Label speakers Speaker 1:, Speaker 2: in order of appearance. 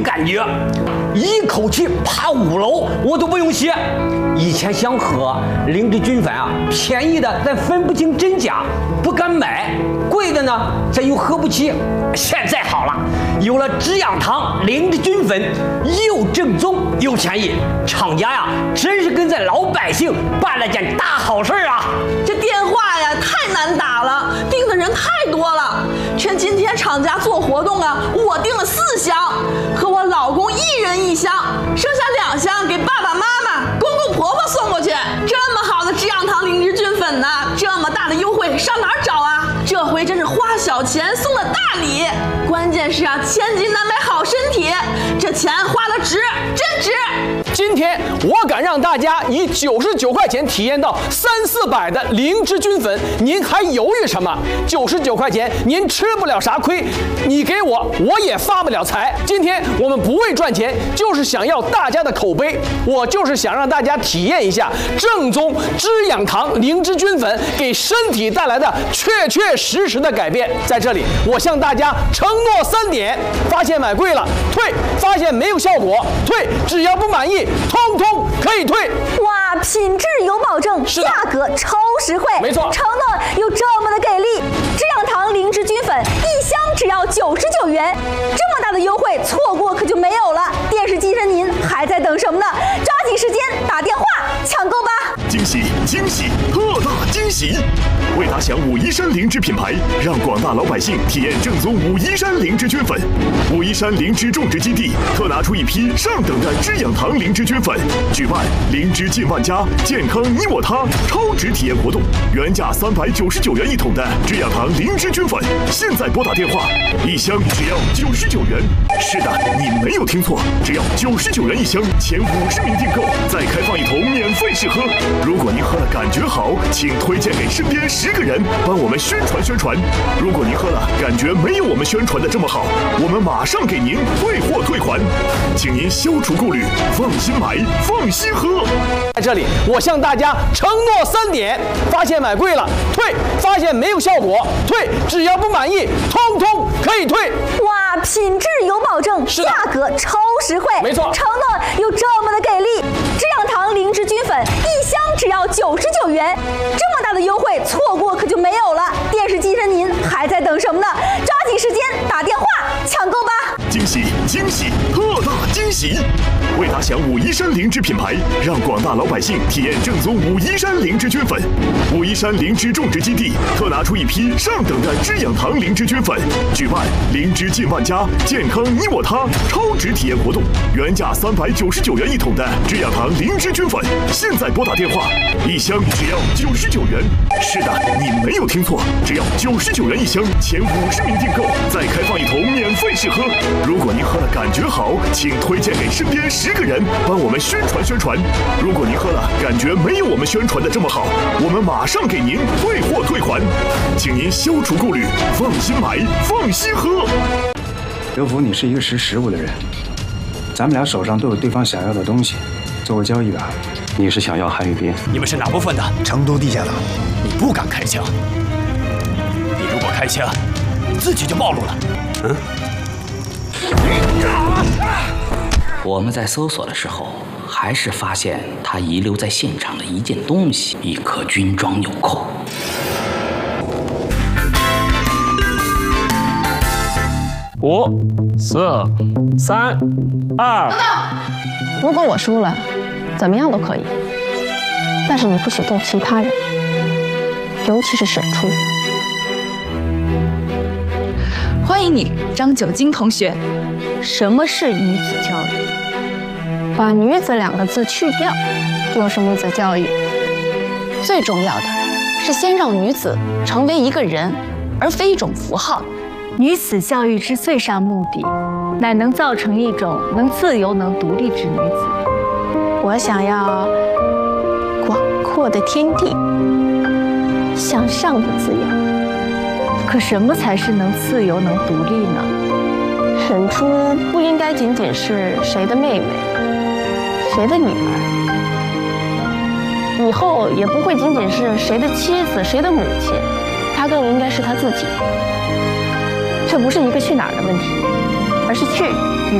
Speaker 1: 感觉，一口气爬5楼我都不用歇。以前想喝灵芝菌粉啊，便宜的咱分不清真假，不敢买；贵的呢，咱又喝不起。现在好了，有了止痒堂灵芝菌粉，又正宗又便宜，厂家呀，真是跟咱老百姓办了件大好事啊！
Speaker 2: 这电话呀太难打了，订的人太多了。趁今天厂家做活动啊，我订了4箱，和我老公1人1箱，剩下2箱给爸爸妈妈、公公婆婆送过去。这么好的止痒堂灵芝菌粉呢，这么大的优惠上哪儿找啊？这回真是花小钱送了大礼，关键是啊，千金难买好身体，这钱花得值，真值。
Speaker 3: 今天我敢让大家以99块钱体验到300-400的灵芝菌粉，您还犹豫什么？99块钱您吃不了啥亏，你给我也发不了财。今天我们不为赚钱，就是想要大家的口碑，我就是想让大家体验一下正宗止痒堂灵芝菌粉给身体带来的确实的改变。在这里，我向大家承诺3点：发现买贵了退，发现没有效果退，只要不满意，通通可以退。
Speaker 4: 哇，品质有保证，价格超实惠，
Speaker 3: 没错，
Speaker 4: 承诺有这么的给力。止痒堂灵芝菌粉1箱只要99元，这么大的优惠，错过可就没有了。电视机前您还在等什么呢？抓紧时间打电话抢购吧！
Speaker 5: 惊喜惊喜，特大惊喜！为打响武夷山灵芝品牌，让广大老百姓体验正宗武夷山灵芝菌粉。武夷山灵芝种植基地特拿出一批上等的止痒堂灵芝菌粉，举办灵芝进万家，健康你我他超值体验活动，原价399元1桶的止痒堂灵芝菌粉，现在拨打电话，1箱只要99元。是的，你没有听错，只要99元1箱，前50名订购再开放1桶免费试喝。如果您喝了感觉好，请推荐给身边10个人，帮我们宣传。如果您喝了感觉没有我们宣传的这么好，我们马上给您退货退款，请您消除顾虑，放心买，放心喝。
Speaker 3: 在这里，我向大家承诺3点：发现买贵了退，发现没有效果退，只要不满意，通通可以退。
Speaker 4: 哇，品质有保证，价格超实惠，
Speaker 3: 没错，
Speaker 4: 承诺有这么的给力。止痒堂灵芝菌粉1箱只要99元，这么大的优惠，错过可就没有了。电视机前您还在等什么呢？抓紧时间打电话抢购吧！
Speaker 5: 惊喜惊喜，特大惊喜！为打响武夷山灵芝品牌，让广大老百姓体验正宗武夷山灵芝菌粉。武夷山灵芝种植基地特拿出一批上等的止痒堂灵芝菌粉，举办灵芝进万家，健康你我他超值体验活动，原价399元1桶的止痒堂灵芝菌粉，现在拨打电话，1箱只要99元。是的，你没有听错，只要99元1箱，前50名订购再开放1桶免费试喝。如果您喝了感觉好，请推荐给身边10个人，帮我们宣传。如果您喝了感觉没有我们宣传的这么好，我们马上给您退货退款，请您消除顾虑，放心买，放心喝。
Speaker 6: 刘福，你是一个识时务的人，咱们俩手上都有对方想要的东西，做个交易吧。
Speaker 7: 你是想要韩宇斌？
Speaker 8: 你们是哪部分的？
Speaker 6: 成都地下党。
Speaker 8: 你不敢开枪，你如果开枪，自己就暴露了。
Speaker 9: 我们在搜索的时候，还是发现他遗留在现场的一件东西，一颗军装纽扣。
Speaker 7: 5、4、3、2。
Speaker 10: 如果我输了，怎么样都可以，但是你不许动其他人，尤其是沈初。
Speaker 11: 欢迎你，张九金同学。
Speaker 10: 什么是女子教育？把女子2个字去掉，就是女子教育。最重要的是先让女子成为一个人，而非一种符号。
Speaker 12: 女子教育之最上目的，乃能造成一种能自由、能独立之女子。
Speaker 10: 我想要广阔的天地，向上的滋养。
Speaker 12: 可什么才是能自由、能独立呢？
Speaker 10: 沈初不应该仅仅是谁的妹妹，谁的女儿，以后也不会仅仅是谁的妻子、谁的母亲，她更应该是她自己。这不是一个去哪儿的问题，而是去